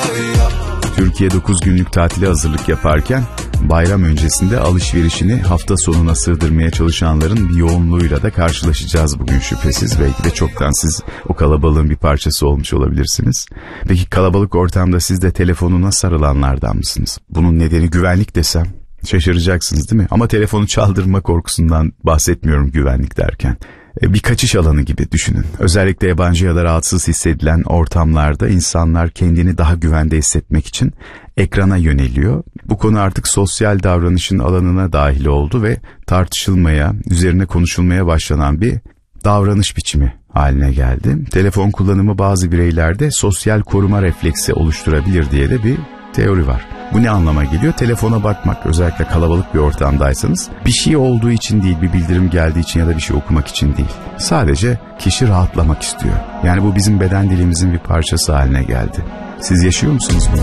Türkiye 9 günlük tatile hazırlık yaparken bayram öncesinde alışverişini hafta sonuna sığdırmaya çalışanların bir yoğunluğuyla da karşılaşacağız bugün şüphesiz. Belki de çoktan siz o kalabalığın bir parçası olmuş olabilirsiniz. Peki kalabalık ortamda siz de telefonuna sarılanlardan mısınız? Bunun nedeni güvenlik desem şaşıracaksınız değil mi? Ama telefonu çaldırma korkusundan bahsetmiyorum güvenlik derken. Bir kaçış alanı gibi düşünün. Özellikle yabancı ya da rahatsız hissedilen ortamlarda insanlar kendini daha güvende hissetmek için ekrana yöneliyor. Bu konu artık sosyal davranışın alanına dahil oldu ve tartışılmaya, üzerine konuşulmaya başlanan bir davranış biçimi haline geldi. Telefon kullanımı bazı bireylerde sosyal koruma refleksi oluşturabilir diye de bir teori var. Bu ne anlama geliyor? Telefona bakmak, özellikle kalabalık bir ortamdaysanız, bir şey olduğu için değil, bir bildirim geldiği için ya da bir şey okumak için değil. Sadece kişi rahatlamak istiyor. Yani bu bizim beden dilimizin bir parçası haline geldi. Siz yaşıyor musunuz bunu?